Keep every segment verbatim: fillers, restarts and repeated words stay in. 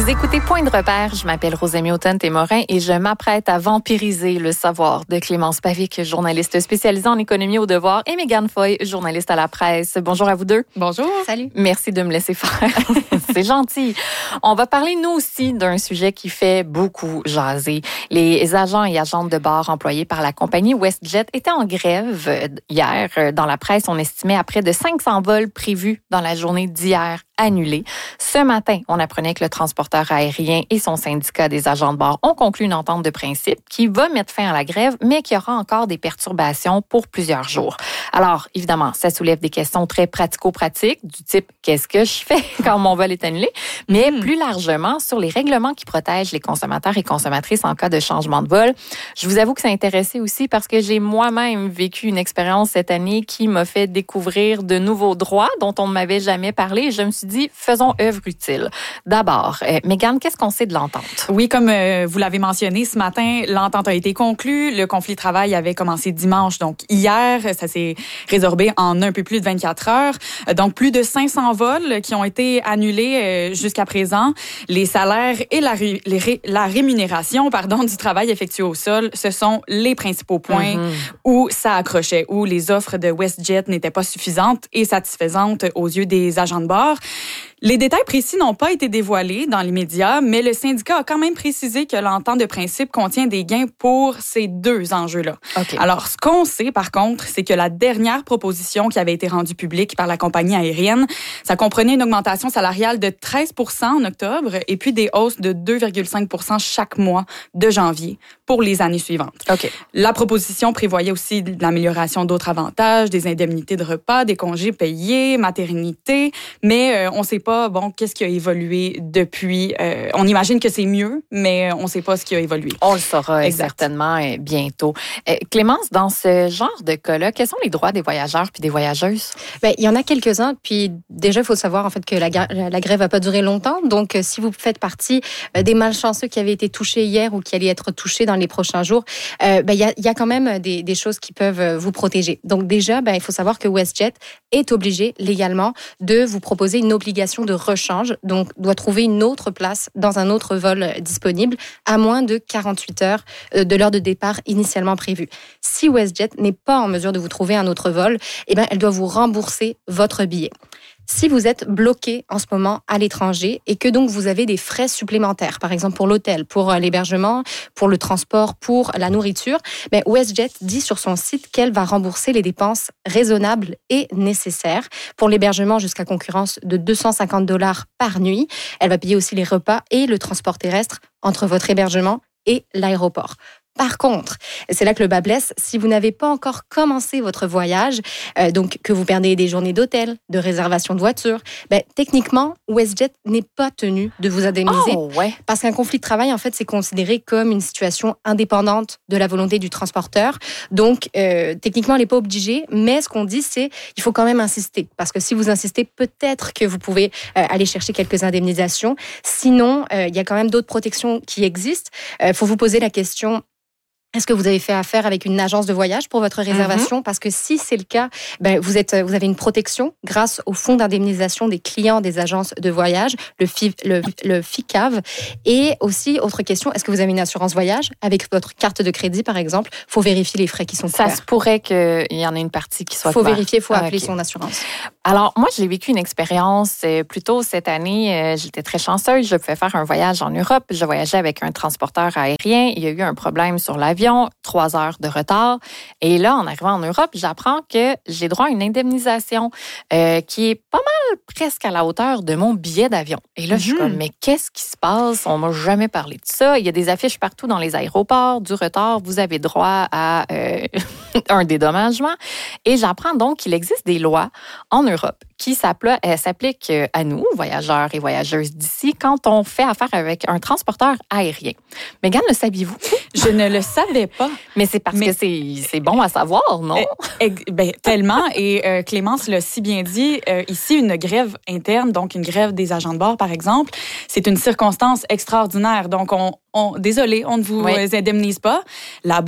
Vous écoutez Point de repère, je m'appelle Rosemie Automne-Témorin et je m'apprête à vampiriser le savoir de Clémence Pavic, journaliste spécialisée en économie au devoir, et Mégane Foy, journaliste à la presse. Bonjour à vous deux. Bonjour. Salut. Merci de me laisser faire. C'est gentil. On va parler, nous aussi, d'un sujet qui fait beaucoup jaser. Les agents et agentes de bar employés par la compagnie WestJet étaient en grève hier. Dans la presse, on estimait à près de cinq cents vols prévus dans la journée d'hier annulés. Ce matin, on apprenait que le transporteur aérien et son syndicat des agents de bord ont conclu une entente de principe qui va mettre fin à la grève, mais qui aura encore des perturbations pour plusieurs jours. Alors, évidemment, ça soulève des questions très pratico-pratiques, du type « qu'est-ce que je fais quand mon vol est annulé ?» mais mmh. plus largement sur les règlements qui protègent les consommateurs et consommatrices en cas de changement de vol. Je vous avoue que ça intéressait aussi parce que j'ai moi-même vécu une expérience cette année qui m'a fait découvrir de nouveaux droits dont on ne m'avait jamais parlé. Je me suis dit, faisons œuvre utile. D'abord, euh, Mégane, qu'est-ce qu'on sait de l'entente? Oui, comme euh, vous l'avez mentionné ce matin, l'entente a été conclue. Le conflit de travail avait commencé dimanche, donc hier. Ça s'est résorbé en un peu plus de vingt-quatre heures. Donc, plus de cinq cents vols qui ont été annulés euh, jusqu'à présent. Les salaires et la, ré, les ré, la rémunération pardon, du travail effectué au sol, ce sont les principaux points mm-hmm. où ça accrochait, où les offres de WestJet n'étaient pas suffisantes et satisfaisantes aux yeux des agents de bord. Les détails précis n'ont pas été dévoilés dans les médias, mais le syndicat a quand même précisé que l'entente de principe contient des gains pour ces deux enjeux-là. Okay. Alors, ce qu'on sait, par contre, c'est que la dernière proposition qui avait été rendue publique par la compagnie aérienne, ça comprenait une augmentation salariale de treize pour cent en octobre et puis des hausses de deux virgule cinq pour cent chaque mois de janvier pour les années suivantes. Okay. La proposition prévoyait aussi de l'amélioration d'autres avantages, des indemnités de repas, des congés payés, maternité, mais euh, on ne sait pas, bon, qu'est-ce qui a évolué depuis. Euh, on imagine que c'est mieux, mais on ne sait pas ce qui a évolué. On le saura certainement bientôt. Euh, Clémence, dans ce genre de cas-là, quels sont les droits des voyageurs puis des voyageuses? Bien, il y en a quelques-uns. Puis déjà, il faut savoir en fait que la, la grève va pas durer longtemps. Donc, si vous faites partie des malchanceux qui avaient été touchés hier ou qui allaient être touchés dans les prochains jours, euh, ben, il y a, il y a quand même des, des choses qui peuvent vous protéger. Donc déjà, ben, il faut savoir que WestJet est obligé légalement de vous proposer une obligation de rechange, donc doit trouver une autre place dans un autre vol disponible à moins de quarante-huit heures de l'heure de départ initialement prévue. Si WestJet n'est pas en mesure de vous trouver un autre vol, eh ben, elle doit vous rembourser votre billet. Si vous êtes bloqué en ce moment à l'étranger et que donc vous avez des frais supplémentaires, par exemple pour l'hôtel, pour l'hébergement, pour le transport, pour la nourriture, ben WestJet dit sur son site qu'elle va rembourser les dépenses raisonnables et nécessaires pour l'hébergement jusqu'à concurrence de deux cent cinquante dollars par nuit. Elle va payer aussi les repas et le transport terrestre entre votre hébergement et l'aéroport. Par contre, c'est là que le bas blesse, si vous n'avez pas encore commencé votre voyage, euh, donc que vous perdez des journées d'hôtel, de réservation de voiture, ben, techniquement, WestJet n'est pas tenu de vous indemniser. Oh, ouais. Parce qu'un conflit de travail, en fait, c'est considéré comme une situation indépendante de la volonté du transporteur. Donc, euh, techniquement, elle n'est pas obligée, mais ce qu'on dit, c'est qu'il faut quand même insister. Parce que si vous insistez, peut-être que vous pouvez euh, aller chercher quelques indemnisations. Sinon, euh, il y a quand même d'autres protections qui existent. Il euh, faut vous poser la question... Est-ce que vous avez fait affaire avec une agence de voyage pour votre réservation? Mm-hmm. Parce que si c'est le cas, ben vous, êtes, vous avez une protection grâce au fonds d'indemnisation des clients des agences de voyage, le, F I, le, le F I C A V. Et aussi, autre question, est-ce que vous avez une assurance voyage avec votre carte de crédit, par exemple? Il faut vérifier les frais qui sont couverts. Ça se pourrait qu'il y en ait une partie qui soit couverte. Il faut vérifier, il faut ah, appeler okay. son assurance. Alors, moi, j'ai vécu une expérience plus tôt cette année. J'étais très chanceuse. Je pouvais faire un voyage en Europe. Je voyageais avec un transporteur aérien. Il y a eu un problème sur l'avion, trois heures de retard. Et là, en arrivant en Europe, j'apprends que j'ai droit à une indemnisation euh, qui est pas mal presque à la hauteur de mon billet d'avion. Et là, mm-hmm. je suis comme, mais qu'est-ce qui se passe? On m'a jamais parlé de ça. Il y a des affiches partout dans les aéroports. Du retard, vous avez droit à euh, un dédommagement. Et j'apprends donc qu'il existe des lois en Europe qui s'appliquent à nous, voyageurs et voyageuses d'ici, quand on fait affaire avec un transporteur aérien. Mégane, le saviez-vous? Je ne le savais pas. Mais c'est parce Mais... que c'est, c'est bon à savoir, non? Euh, ben, tellement. Et euh, Clémence l'a si bien dit, euh, ici, une grève interne, donc une grève des agents de bord, par exemple, c'est une circonstance extraordinaire. Donc, on, on, désolé, on ne vous oui. indemnise pas. Là-bas,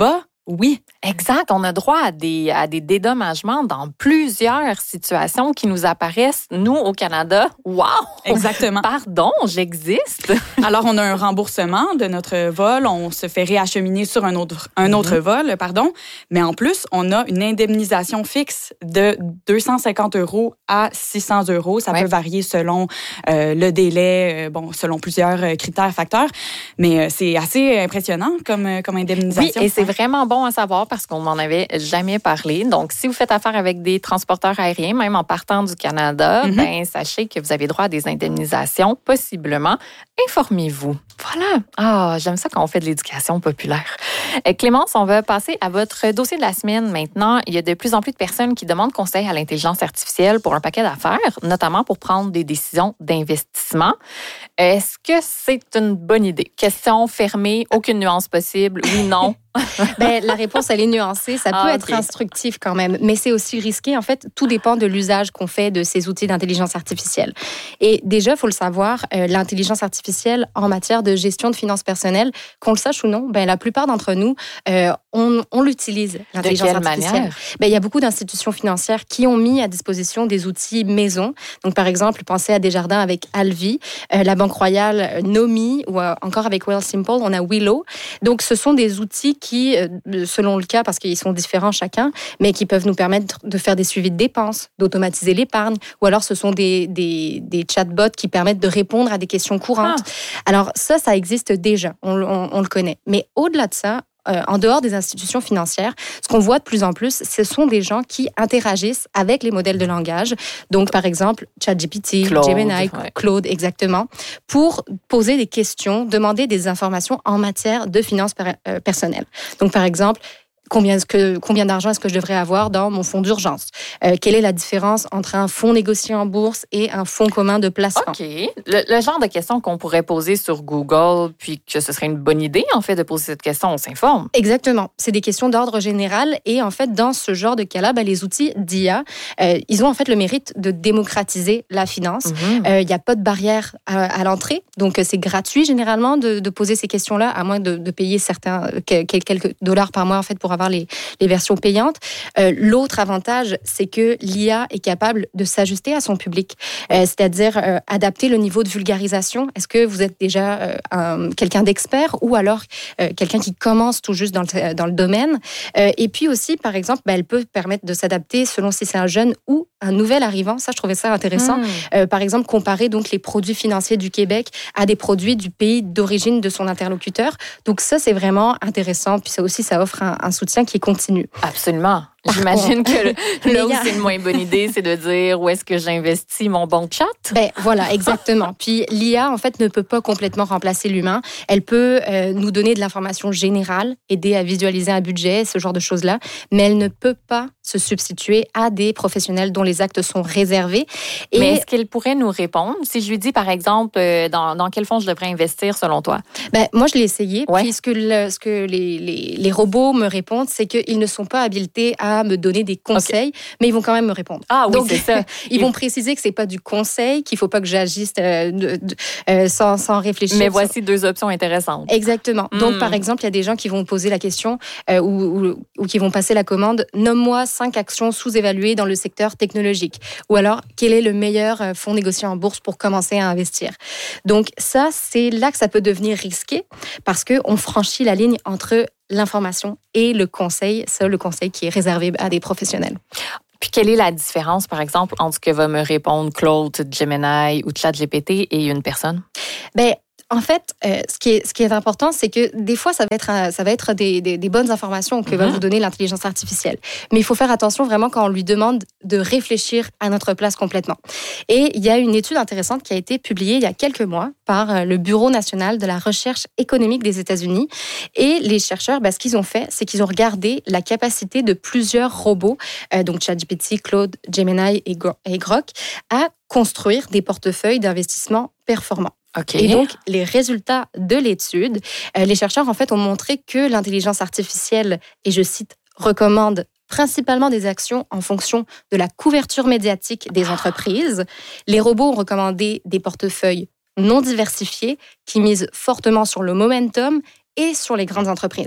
Oui. Exact. On a droit à des, à des dédommagements dans plusieurs situations qui nous apparaissent, nous, au Canada. Wow! Exactement. Pardon, j'existe. Alors, on a un remboursement de notre vol. On se fait réacheminer sur un autre, un autre mm-hmm. vol, pardon. Mais en plus, on a une indemnisation fixe de deux cent cinquante euros à six cents euros. Ça ouais. peut varier selon euh, le délai, euh, bon, selon plusieurs critères, facteurs. Mais euh, c'est assez impressionnant comme, comme indemnisation. Oui, et c'est vraiment bon à savoir parce qu'on n'en avait jamais parlé. Donc, si vous faites affaire avec des transporteurs aériens, même en partant du Canada, mm-hmm. ben sachez que vous avez droit à des indemnisations, possiblement. Informez-vous. Voilà. Ah, j'aime ça quand on fait de l'éducation populaire. Euh, Clémence, on va passer à votre dossier de la semaine maintenant. Il y a de plus en plus de personnes qui demandent conseil à l'intelligence artificielle pour un paquet d'affaires, notamment pour prendre des décisions d'investissement. Est-ce que c'est une bonne idée? Question fermée, aucune nuance possible. Oui, non. Ben, la réponse, elle est nuancée. Ça ah, peut okay. être instructif quand même, mais c'est aussi risqué. En fait, tout dépend de l'usage qu'on fait de ces outils d'intelligence artificielle. Et déjà, il faut le savoir, euh, l'intelligence artificielle en matière de gestion de finances personnelles, qu'on le sache ou non, ben, la plupart d'entre nous, euh, on, on l'utilise, l'intelligence de quelle artificielle. Manière? Ben, il y a beaucoup d'institutions financières qui ont mis à disposition des outils maison. Donc, par exemple, pensez à Desjardins avec Alvi, euh, la Banque Royale Nomi, ou euh, encore avec Wealthsimple, on a Willow. Donc, ce sont des outils qui, selon le cas, parce qu'ils sont différents chacun, mais qui peuvent nous permettre de faire des suivis de dépenses, d'automatiser l'épargne, ou alors ce sont des, des, des chatbots qui permettent de répondre à des questions courantes. Ah. Alors ça, ça existe déjà, on, on, on le connaît. Mais au-delà de ça, Euh, en dehors des institutions financières, ce qu'on voit de plus en plus, ce sont des gens qui interagissent avec les modèles de langage. Donc, par exemple, ChatGPT, Claude, Gemini, ouais. Claude, exactement, pour poser des questions, demander des informations en matière de finances per- euh, personnelles. Donc, par exemple, Combien, est-ce que, combien d'argent est-ce que je devrais avoir dans mon fonds d'urgence? Euh, quelle est la différence entre un fonds négocié en bourse et un fonds commun de placement? OK. Le, le genre de questions qu'on pourrait poser sur Google, puis que ce serait une bonne idée, en fait, de poser cette question, on s'informe. Exactement. C'est des questions d'ordre général. Et en fait, dans ce genre de cas-là, ben, les outils d'I A, euh, ils ont en fait le mérite de démocratiser la finance. Il mm-hmm. n'y euh, a pas de barrière à, à l'entrée. Donc, c'est gratuit, généralement, de, de poser ces questions-là, à moins de, de payer certains, quelques dollars par mois, en fait, pour avoir Les, les versions payantes. Euh, l'autre avantage, c'est que l'I A est capable de s'ajuster à son public, euh, c'est-à-dire euh, adapter le niveau de vulgarisation. Est-ce que vous êtes déjà euh, un, quelqu'un d'expert ou alors euh, quelqu'un qui commence tout juste dans le, dans le domaine? Euh, et puis aussi, par exemple, ben, elle peut permettre de s'adapter selon si c'est un jeune ou un nouvel arrivant. Ça, je trouvais ça intéressant. Mmh. Euh, par exemple, comparer donc les produits financiers du Québec à des produits du pays d'origine de son interlocuteur. Donc ça, c'est vraiment intéressant. Puis ça aussi, ça offre un, un soutien qui est continu. Absolument. J'imagine que le, là où c'est une moins bonne idée, c'est de dire où est-ce que j'investis mon bon chat. Ben voilà, exactement. Puis l'I A, en fait, ne peut pas complètement remplacer l'humain. Elle peut euh, nous donner de l'information générale, aider à visualiser un budget, ce genre de choses-là, mais elle ne peut pas se substituer à des professionnels dont les actes sont réservés. Et mais est-ce qu'elle pourrait nous répondre? Si je lui dis, par exemple, euh, dans, dans quel fonds je devrais investir selon toi? Ben, moi, je l'ai essayé. Ouais. Puis ce que, le, ce que les, les, les robots me répondent, c'est qu'ils ne sont pas habilités à me donner des conseils, okay. mais ils vont quand même me répondre. Ah oui, donc, c'est ça. Ils vont préciser que c'est pas du conseil, qu'il faut pas que j'agisse euh, de, de, euh, sans, sans réfléchir. Mais voici deux options intéressantes. Exactement. Mm. Donc, par exemple, il y a des gens qui vont poser la question euh, ou, ou, ou qui vont passer la commande « Nomme-moi cinq actions sous-évaluées dans le secteur technologique » ou alors « Quel est le meilleur fonds négocié en bourse pour commencer à investir ?» Donc, ça, c'est là que ça peut devenir risqué parce qu'on franchit la ligne entre l'information et le conseil, ça, le conseil qui est réservé à des professionnels. Puis, quelle est la différence, par exemple, entre ce que va me répondre Claude, Gemini ou ChatGPT et une personne? Bien, en fait, euh, ce, qui est, ce qui est important, c'est que des fois, ça va être, ça va être des, des, des bonnes informations que mm-hmm. va vous donner l'intelligence artificielle. Mais il faut faire attention vraiment quand on lui demande de réfléchir à notre place complètement. Et il y a une étude intéressante qui a été publiée il y a quelques mois par le Bureau national de la recherche économique des États-Unis. Et les chercheurs, ben, ce qu'ils ont fait, c'est qu'ils ont regardé la capacité de plusieurs robots, euh, donc ChatGPT, Claude, Gemini et, Gro- et Grok, à construire des portefeuilles d'investissement performants. Okay. Et donc, les résultats de l'étude, euh, les chercheurs, en fait, ont montré que l'intelligence artificielle, et je cite, recommande principalement des actions en fonction de la couverture médiatique des entreprises. Les robots ont recommandé des portefeuilles non diversifiés qui misent fortement sur le momentum et sur les grandes entreprises.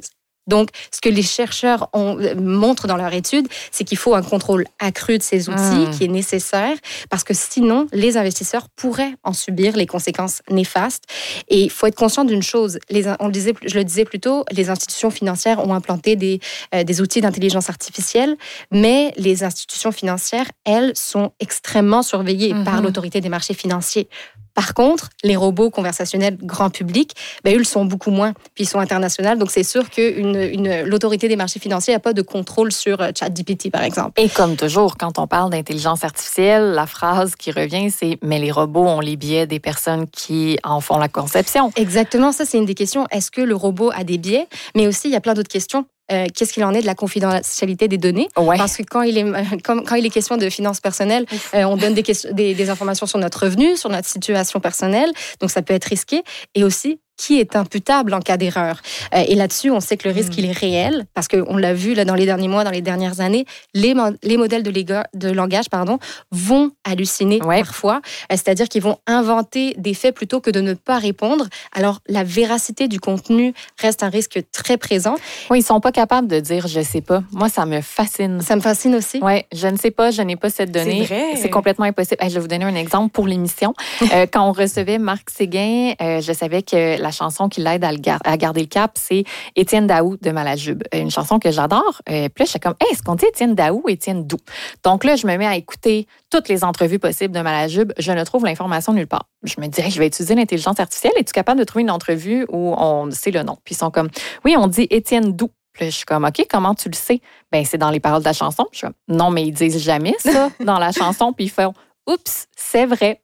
Donc, ce que les chercheurs ont, montrent dans leur étude, c'est qu'il faut un contrôle accru de ces outils mmh. qui est nécessaire parce que sinon, les investisseurs pourraient en subir les conséquences néfastes. Et il faut être conscient d'une chose, les, on le disait, je le disais plus tôt, les institutions financières ont implanté des, euh, des outils d'intelligence artificielle, mais les institutions financières, elles, sont extrêmement surveillées mmh. par l'autorité des marchés financiers. Par contre, les robots conversationnels grand public, ben, eux, ils sont beaucoup moins, puis ils sont internationaux. Donc, c'est sûr que une, une, l'autorité des marchés financiers n'a pas de contrôle sur ChatGPT, par exemple. Et comme toujours, quand on parle d'intelligence artificielle, la phrase qui revient, c'est « mais les robots ont les biais des personnes qui en font la conception ». Exactement, ça, c'est une des questions. Est-ce que le robot a des biais? Mais aussi, il y a plein d'autres questions. Euh, qu'est-ce qu'il en est de la confidentialité des données? Ouais. Parce que quand il est, quand, quand il est question de finances personnelles, euh, on donne des, questions, des, des informations sur notre revenu, sur notre situation personnelle, donc ça peut être risqué. Et aussi, qui est imputable en cas d'erreur. Euh, et là-dessus, on sait que le risque, mmh. il est réel, parce qu'on l'a vu là, dans les derniers mois, dans les dernières années, les, les modèles de, léga, de langage pardon, vont halluciner ouais. parfois, euh, c'est-à-dire qu'ils vont inventer des faits plutôt que de ne pas répondre. Alors, la véracité du contenu reste un risque très présent. Oui, ils ne sont pas capables de dire « je ne sais pas ». Moi, ça me fascine. Ça me fascine aussi. Oui, je ne sais pas, je n'ai pas cette donnée. C'est vrai. C'est complètement impossible. Je vais vous donner un exemple pour l'émission. euh, quand on recevait Marc Séguin, euh, je savais que la chanson qui l'aide à, le gar- à garder le cap, c'est Étienne Daou de Malajube. Une chanson que j'adore. Euh, puis là, je suis comme, hey, est-ce qu'on dit Étienne Daou ou Étienne Dou? Donc là, je me mets à écouter toutes les entrevues possibles de Malajube. Je ne trouve l'information nulle part. Je me dis, hey, je vais utiliser l'intelligence artificielle. Es-tu capable de trouver une entrevue où on sait le nom? Puis ils sont comme, oui, on dit Étienne Dou. Puis là, je suis comme, OK, comment tu le sais? Ben, c'est dans les paroles de la chanson. Je suis comme, non, mais ils disent jamais ça dans la chanson. Puis ils font, oups, c'est vrai.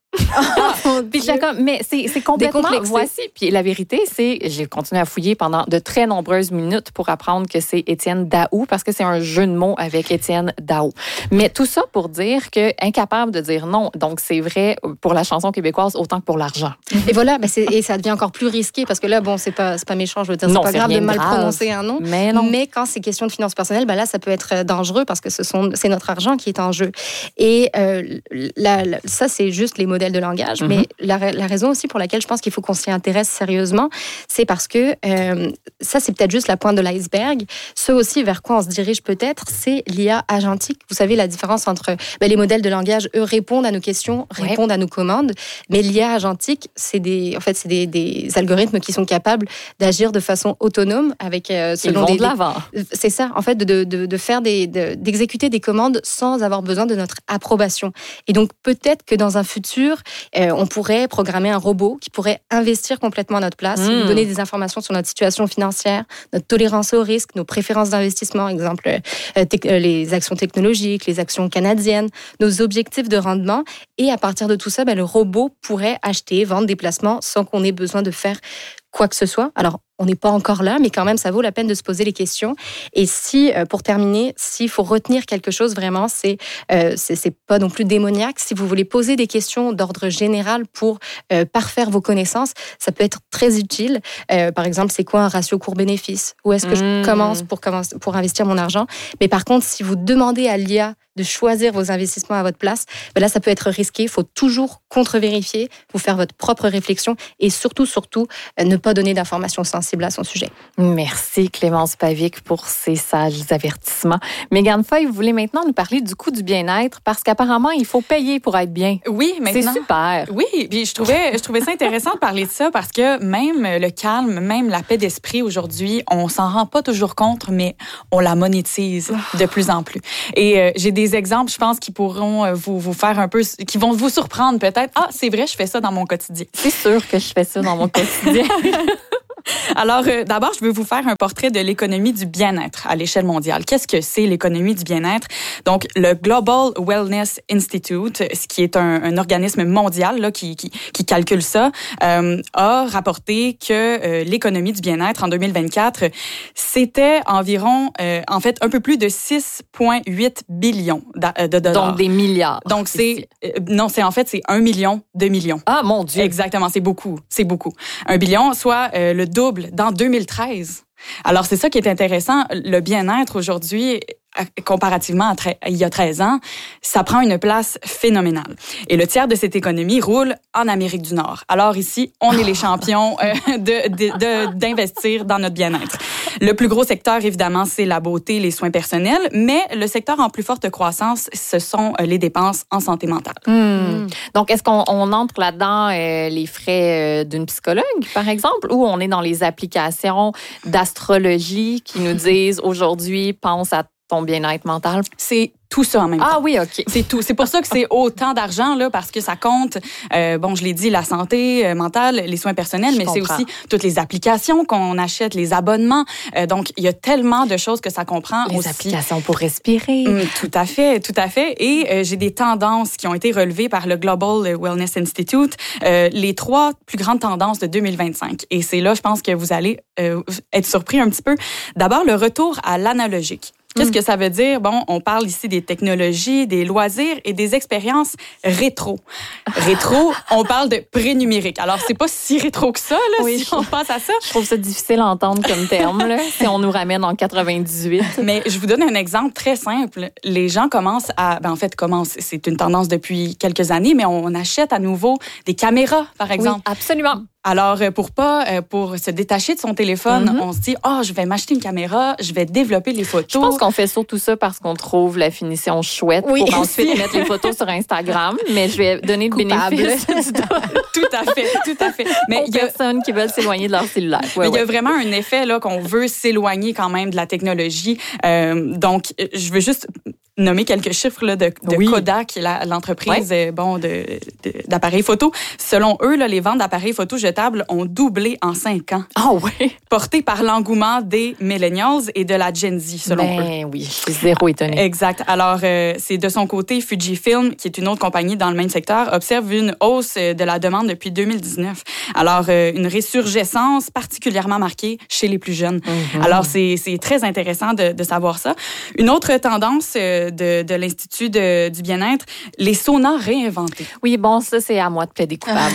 Puis j'ai comme, mais c'est, c'est complètement voici. Puis la vérité, c'est, j'ai continué à fouiller pendant de très nombreuses minutes pour apprendre que c'est Étienne Daou parce que c'est un jeu de mots avec Étienne Daou. Mais tout ça pour dire que incapable de dire non. Donc c'est vrai pour la chanson québécoise autant que pour l'argent. Et voilà, ben c'est, et ça devient encore plus risqué parce que là, bon, c'est pas, c'est pas méchant, je veux dire, c'est non, pas c'est grave de mal grave. prononcer un nom. Mais non. Mais quand c'est question de finances personnelles, ben là, ça peut être dangereux parce que ce sont, c'est notre argent qui est en jeu. Et euh, la, la, ça, c'est juste les modèles de langage. Mm-hmm. Mais la, la raison aussi pour laquelle je pense qu'il faut qu'on s'y intéresse sérieusement, c'est parce que euh, ça, c'est peut-être juste la pointe de l'iceberg. Ce aussi vers quoi on se dirige peut-être, c'est l'I A agentique. Vous savez, la différence entre ben, les modèles de langage, eux, répondent à nos questions, ouais. répondent à nos commandes. Mais l'I A agentique, c'est des, en fait, c'est des, des algorithmes qui sont capables d'agir de façon autonome avec euh, selon Ils vont des, de l'avant. Des, c'est ça, en fait, de, de, de faire des, de, d'exécuter des commandes sans avoir besoin de notre approbation. Et donc, peut-être que dans un futur, euh, on pourrait programmer un robot qui pourrait investir complètement à notre place, mmh. nous donner des informations sur notre situation financière, notre tolérance au risque, nos préférences d'investissement, exemple euh, te- les actions technologiques, les actions canadiennes, nos objectifs de rendement. Et à partir de tout ça, ben, le robot pourrait acheter, vendre des placements sans qu'on ait besoin de faire quoi que ce soit. Alors, on n'est pas encore là, mais quand même, ça vaut la peine de se poser les questions. Et si, pour terminer, s'il faut retenir quelque chose vraiment, c'est, euh, c'est, c'est pas non plus démoniaque. Si vous voulez poser des questions d'ordre général pour euh, parfaire vos connaissances, ça peut être très utile. Euh, par exemple, c'est quoi un ratio court-bénéfice? Où est-ce que mmh. je commence pour, commence pour investir mon argent? Mais par contre, si vous demandez à l'I A de choisir vos investissements à votre place, ben là, ça peut être risqué. Il faut toujours contre-vérifier, vous faire votre propre réflexion et surtout, surtout, ne pas donner d'informations sensibles à son sujet. Merci Clémence Pavic pour ces sages avertissements. Mégane Foy, vous voulez maintenant nous parler du coût du bien-être parce qu'apparemment, il faut payer pour être bien. Oui, maintenant. C'est super. Oui, puis je trouvais, je trouvais ça intéressant de parler de ça parce que même le calme, même la paix d'esprit aujourd'hui, on s'en rend pas toujours compte, mais on la monétise de plus en plus. Et euh, j'ai des exemples, je pense, qui pourront vous, vous faire un peu, qui vont vous surprendre peut-être. Ah, c'est vrai, je fais ça dans mon quotidien. C'est sûr que je fais ça dans mon quotidien. Alors, euh, d'abord, je veux vous faire un portrait de l'économie du bien-être à l'échelle mondiale. Qu'est-ce que c'est l'économie du bien-être? Donc, le Global Wellness Institute, ce qui est un, un organisme mondial là, qui, qui, qui calcule ça, euh, a rapporté que euh, l'économie du bien-être en deux mille vingt-quatre, c'était environ, euh, en fait, un peu plus de six virgule huit billions de dollars. Donc, des milliards. Donc, c'est... Euh, non, c'est en fait, c'est un million de millions. Ah, mon Dieu! Exactement, c'est beaucoup. C'est beaucoup. Un billion, soit euh, le double dans deux mille treize. Alors, c'est ça qui est intéressant. Le bien-être aujourd'hui comparativement à tre- il y a treize ans, ça prend une place phénoménale. Et le tiers de cette économie roule en Amérique du Nord. Alors ici, on est les champions euh, de, de, de, d'investir dans notre bien-être. Le plus gros secteur, évidemment, c'est la beauté, les soins personnels, mais le secteur en plus forte croissance, ce sont les dépenses en santé mentale. Mmh. Mmh. Donc, est-ce qu'on on entre là-dedans euh, les frais euh, d'une psychologue, par exemple, ou on est dans les applications d'astrologie qui nous disent aujourd'hui, pense à ton bien-être mental? C'est tout ça en même temps. Ah oui, OK. C'est tout. C'est pour ça que c'est autant d'argent, là, parce que ça compte, euh, bon, je l'ai dit, la santé euh, mentale, les soins personnels, je mais comprends. C'est aussi toutes les applications qu'on achète, les abonnements. Euh, donc, il y a tellement de choses que ça comprend les aussi. Les applications pour respirer. Hum, tout à fait, tout à fait. Et euh, j'ai des tendances qui ont été relevées par le Global Wellness Institute, euh, les trois plus grandes tendances de deux mille vingt-cinq. Et c'est là, je pense que vous allez euh, être surpris un petit peu. D'abord, le retour à l'analogique. Qu'est-ce que ça veut dire? Bon, on parle ici des technologies, des loisirs et des expériences rétro. Rétro, on parle de pré-numérique. Alors, c'est pas si rétro que ça, là, oui, si on passe à ça. Je trouve ça difficile à entendre comme terme, là, si on nous ramène en quatre-vingt-dix-huit. Mais je vous donne un exemple très simple. Les gens commencent à... Ben, en fait, commencent, c'est une tendance depuis quelques années, mais on achète à nouveau des caméras, par exemple. Oui, absolument. Alors, pour pas, pour se détacher de son téléphone, mm-hmm. on se dit, oh, je vais m'acheter une caméra, je vais développer les photos. Je pense qu'on fait surtout ça parce qu'on trouve la finition chouette oui. pour ensuite mettre les photos sur Instagram. Mais je vais donner le Coupable. bénéfice. Tout à fait, tout à fait. Mais il y a personnes qui veulent s'éloigner de leur cellulaire. Ouais, mais il ouais. y a vraiment un effet là qu'on veut s'éloigner quand même de la technologie. Euh, donc, je veux juste nommer quelques chiffres là, de, de oui. Kodak, la, l'entreprise ouais. bon, de, de, d'appareils photo. Selon eux, là, les ventes d'appareils photo jetables ont doublé en cinq ans. Ah oh, oui? Porté par l'engouement des millennials et de la Gen Z, selon ben, eux. Ben oui, je suis zéro étonnée. Exact. Alors, euh, c'est de son côté, Fujifilm, qui est une autre compagnie dans le même secteur, observe une hausse de la demande depuis deux mille dix-neuf. Alors, euh, une résurgescence particulièrement marquée chez les plus jeunes. Mm-hmm. Alors, c'est, c'est très intéressant de, de savoir ça. Une autre tendance euh, de, de l'Institut de, du bien-être, les saunas réinventés. Oui, bon, ça, c'est à moi de plaider coupable.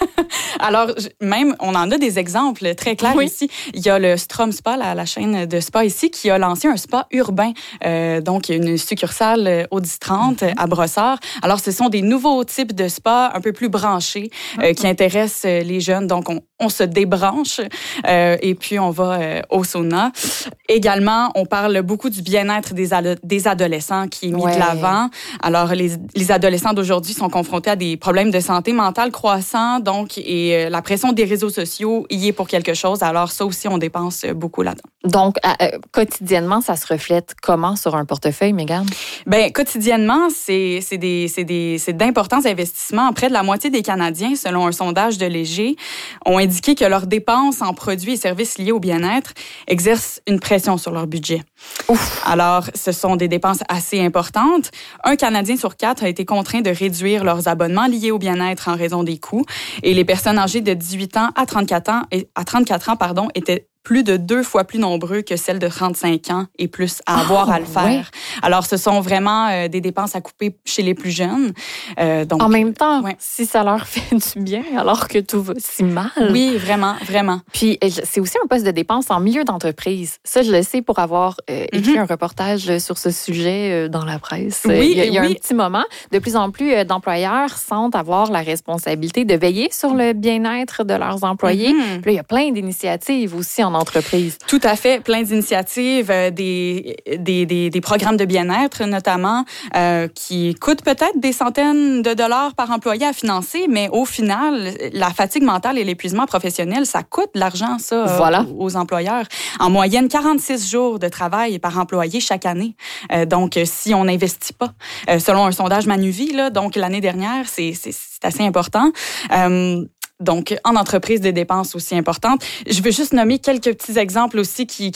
Alors, même, on en a des exemples très clairs oui. ici. Il y a le Strom Spa, la, la chaîne de spa ici, qui a lancé un spa urbain. Euh, donc, il y a une succursale au dix trente mm-hmm. à Brossard. Alors, ce sont des nouveaux types de spas un peu plus branchés euh, mm-hmm. qui intéressent les jeunes. Donc, on, on se débranche euh, et puis on va euh, au sauna. Également, on parle beaucoup du bien-être des, ado- des adolescents qui est mis ouais. de l'avant. Alors, les, les adolescents d'aujourd'hui sont confrontés à des problèmes de santé mentale croissants. Donc, et euh, la pression des réseaux sociaux y est pour quelque chose. Alors, ça aussi, on dépense beaucoup là-dedans. Donc, euh, quotidiennement, ça se reflète comment sur un portefeuille, Mégane? Bien, quotidiennement, c'est, c'est, des, c'est, des, c'est d'importants investissements. Près de la moitié des Canadiens, selon un sondage de Léger, ont indiqué que leurs dépenses en produits et services liés au bien-être exercent une pression sur leur budget. Ouf. Alors, ce sont des dépenses assez importantes. Un Canadien sur quatre a été contraint de réduire leurs abonnements liés au bien-être en raison des coûts. Et les personnes âgées de dix-huit ans à trente-quatre ans, à trente-quatre ans pardon, étaient plus de deux fois plus nombreux que celles de trente-cinq ans et plus à avoir oh, à le faire. Ouais. Alors, ce sont vraiment euh, des dépenses à couper chez les plus jeunes. Euh, donc, en même temps, ouais. si ça leur fait du bien alors que tout va si mal. Oui, vraiment, vraiment. Puis, c'est aussi un poste de dépense en milieu d'entreprise. Ça, je le sais pour avoir euh, écrit mm-hmm. un reportage sur ce sujet euh, dans la presse. Oui, il y a, il y a oui. un petit moment. De plus en plus d'employeurs sentent avoir la responsabilité de veiller sur le bien-être de leurs employés. Mm-hmm. Puis là, il y a plein d'initiatives aussi en entreprise. Tout à fait, plein d'initiatives, euh, des, des, des, des programmes de bien-être notamment, euh, qui coûtent peut-être des centaines de dollars par employé à financer, mais au final, la fatigue mentale et l'épuisement professionnel, ça coûte de l'argent, ça, voilà. aux, aux employeurs. En moyenne, quarante-six jours de travail par employé chaque année. Euh, donc, si on n'investit pas, euh, selon un sondage Manuvie, là, donc l'année dernière, c'est, c'est, c'est assez important. Euh, Donc, en entreprise, des dépenses aussi importantes. Je veux juste nommer quelques petits exemples aussi qui, qui